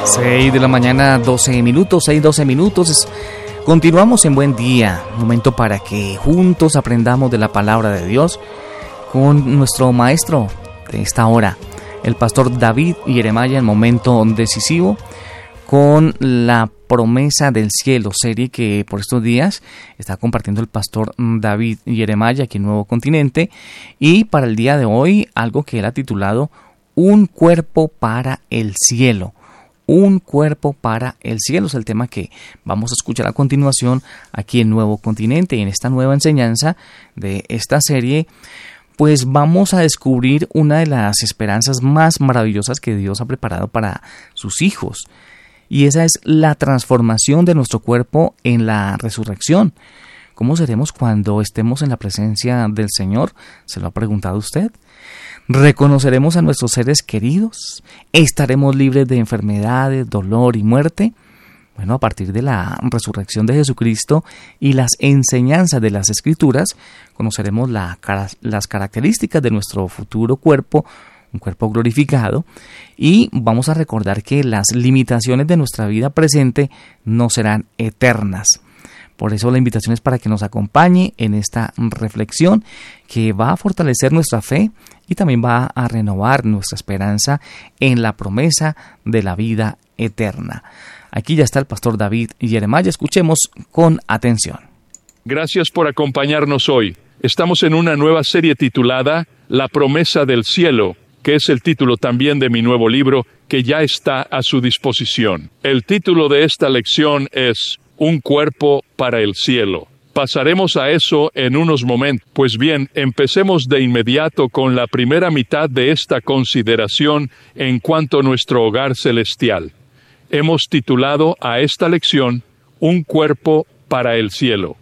6 de la mañana, 12 minutos, 6:12 minutos. Continuamos en Buen Día, momento para que juntos aprendamos de la palabra de Dios con nuestro maestro de esta hora, el pastor David Jeremiah, en momento decisivo con la promesa del cielo, serie que por estos días está compartiendo el pastor David Jeremiah aquí en Nuevo Continente, y para el día de hoy algo que él ha titulado Un cuerpo para el cielo. Un cuerpo para el cielo es el tema que vamos a escuchar a continuación aquí en Nuevo Continente, y en esta nueva enseñanza de esta serie pues vamos a descubrir una de las esperanzas más maravillosas que Dios ha preparado para sus hijos, y esa es la transformación de nuestro cuerpo en la resurrección. ¿Cómo seremos cuando estemos en la presencia del Señor? ¿Se lo ha preguntado usted? ¿Reconoceremos a nuestros seres queridos? ¿Estaremos libres de enfermedades, dolor y muerte? Bueno, a partir de la resurrección de Jesucristo y las enseñanzas de las Escrituras, conoceremos las características de nuestro futuro cuerpo, un cuerpo glorificado, y vamos a recordar que las limitaciones de nuestra vida presente no serán eternas. Por eso la invitación es para que nos acompañe en esta reflexión que va a fortalecer nuestra fe y también va a renovar nuestra esperanza en la promesa de la vida eterna. Aquí ya está el pastor David Jeremiah. Escuchemos con atención. Gracias por acompañarnos hoy. Estamos en una nueva serie titulada La promesa del cielo, que es el título también de mi nuevo libro, que ya está a su disposición. El título de esta lección es Un cuerpo para el cielo. Pasaremos a eso en unos momentos. Pues bien, empecemos de inmediato con la primera mitad de esta consideración en cuanto a nuestro hogar celestial. Hemos titulado a esta lección Un cuerpo para el cielo.